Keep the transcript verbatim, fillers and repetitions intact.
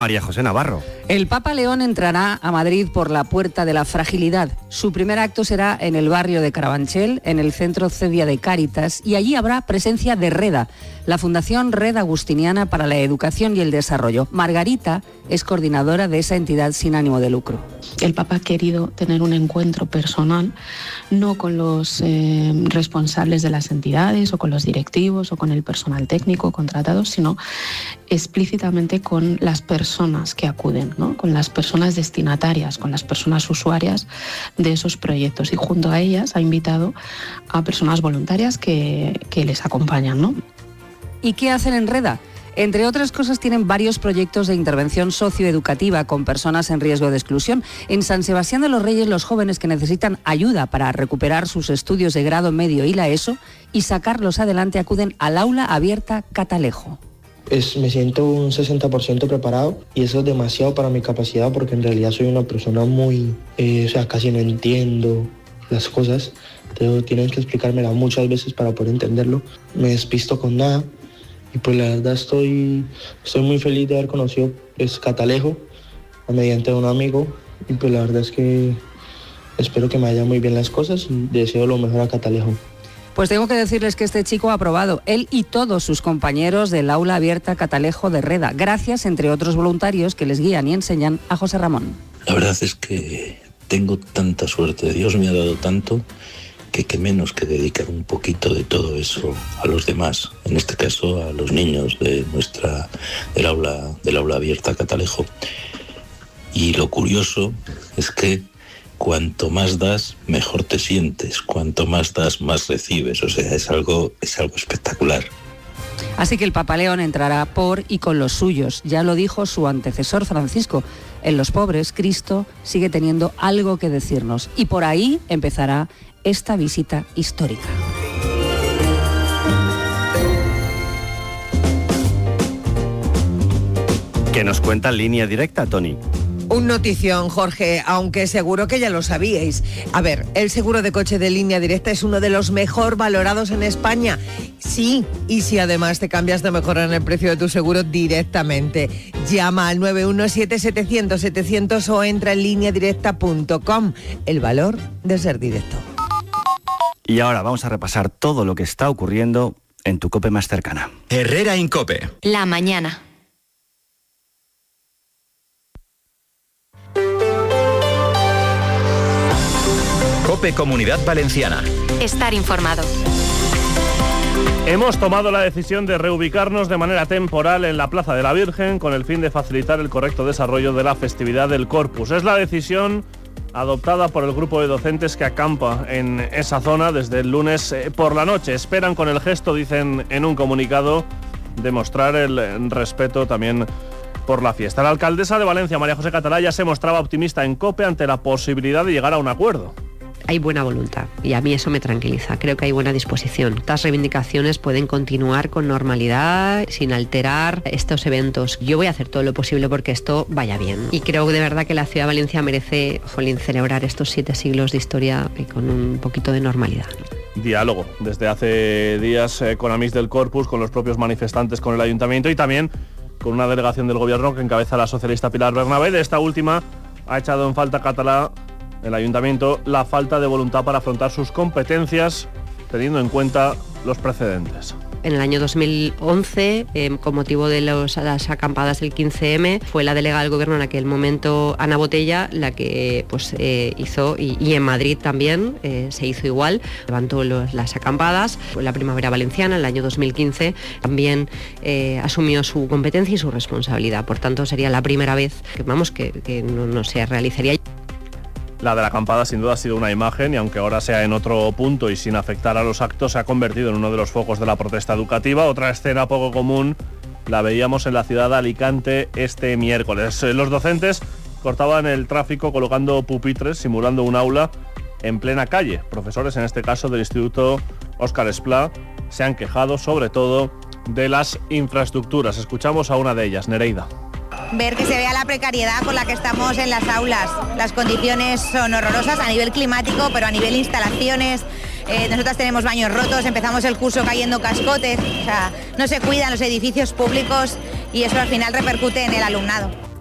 María José Navarro. El Papa León entrará a Madrid por la Puerta de la Fragilidad. Su primer acto será en el barrio de Carabanchel, en el Centro Cedia de Cáritas, y allí habrá presencia de REDA, la Fundación Red Agustiniana para la Educación y el Desarrollo. Margarita es coordinadora de esa entidad sin ánimo de lucro. El Papa ha querido tener un encuentro personal, no con los eh, responsables de las entidades o con los directivos o con el personal técnico contratado, sino explícitamente con las personas que acuden, ¿no? Con las personas destinatarias, con las personas usuarias de esos proyectos. Y junto a ellas ha invitado a personas voluntarias que, que les acompañan, ¿no? ¿Y qué hacen en REDA? Entre otras cosas, tienen varios proyectos de intervención socioeducativa con personas en riesgo de exclusión. En San Sebastián de los Reyes, los jóvenes que necesitan ayuda para recuperar sus estudios de grado medio y la ESO y sacarlos adelante acuden al aula abierta Catalejo. Es, me siento un sesenta por ciento preparado y eso es demasiado para mi capacidad porque en realidad soy una persona muy, eh, o sea, casi no entiendo las cosas. Entonces, tienen que explicármela muchas veces para poder entenderlo. Me despisto con nada. Y pues la verdad estoy, estoy muy feliz de haber conocido pues, Catalejo mediante un amigo y pues la verdad es que espero que me vayan muy bien las cosas y deseo lo mejor a Catalejo. Pues tengo que decirles que este chico ha aprobado, él y todos sus compañeros del aula abierta Catalejo de REDA, gracias, entre otros voluntarios que les guían y enseñan, a José Ramón. La verdad es que tengo tanta suerte, Dios me ha dado tanto que qué menos que dedicar un poquito de todo eso a los demás, en este caso a los niños de nuestra del aula del aula abierta Catalejo. Y lo curioso es que cuanto más das, mejor te sientes, cuanto más das, más recibes, o sea, es algo es algo espectacular. Así que el Papa León entrará por y con los suyos, ya lo dijo su antecesor Francisco. En los pobres, Cristo sigue teniendo algo que decirnos y por ahí empezará esta visita histórica. ¿Qué nos cuenta en Línea Directa, Tony? Un notición, Jorge, aunque seguro que ya lo sabíais. A ver, el seguro de coche de Línea Directa es uno de los mejor valorados en España. Sí, y si además te cambias de mejorar el precio de tu seguro directamente. Llama al nueve uno siete, setecientos, setecientos o entra en línea directa punto com. El valor de ser directo. Y ahora vamos a repasar todo lo que está ocurriendo en tu COPE más cercana. Herrera Incope. La mañana. COPE Comunidad Valenciana. Estar informado. Hemos tomado la decisión de reubicarnos de manera temporal en la Plaza de la Virgen con el fin de facilitar el correcto desarrollo de la festividad del Corpus. Es la decisión adoptada por el grupo de docentes que acampa en esa zona desde el lunes por la noche. Esperan con el gesto, dicen en un comunicado, demostrar el respeto también por la fiesta. La alcaldesa de Valencia, María José Catalá, ya se mostraba optimista en COPE ante la posibilidad de llegar a un acuerdo. Hay buena voluntad y a mí eso me tranquiliza, creo que hay buena disposición. Estas reivindicaciones pueden continuar con normalidad, sin alterar estos eventos. Yo voy a hacer todo lo posible porque esto vaya bien y creo de verdad que la ciudad de Valencia merece, jolín, celebrar estos siete siglos de historia con un poquito de normalidad. Diálogo desde hace días eh, con Amics del Corpus, con los propios manifestantes, con el ayuntamiento y también con una delegación del gobierno que encabeza la socialista Pilar Bernabé. De esta última ha echado en falta Catalá, el ayuntamiento, la falta de voluntad para afrontar sus competencias, teniendo en cuenta los precedentes. En el año dos mil once, eh, con motivo de los, las acampadas del quince eme, fue la delegada del gobierno en aquel momento, Ana Botella, la que pues, eh, hizo, y, y en Madrid también eh, se hizo igual, levantó los, las acampadas. Fue la primavera valenciana, en el año dos mil quince, también eh, asumió su competencia y su responsabilidad. Por tanto, sería la primera vez que, vamos, que, que no, no se realizaría. La de la acampada sin duda ha sido una imagen y aunque ahora sea en otro punto y sin afectar a los actos, se ha convertido en uno de los focos de la protesta educativa. Otra escena poco común la veíamos en la ciudad de Alicante este miércoles. Los docentes cortaban el tráfico colocando pupitres, simulando un aula en plena calle. Profesores, en este caso del Instituto Óscar Esplá, se han quejado sobre todo de las infraestructuras. Escuchamos a una de ellas, Nereida. Ver que se vea la precariedad con la que estamos en las aulas. Las condiciones son horrorosas a nivel climático, pero a nivel instalaciones. Eh, nosotras tenemos baños rotos, empezamos el curso cayendo cascotes. O sea, no se cuidan los edificios públicos y eso al final repercute en el alumnado.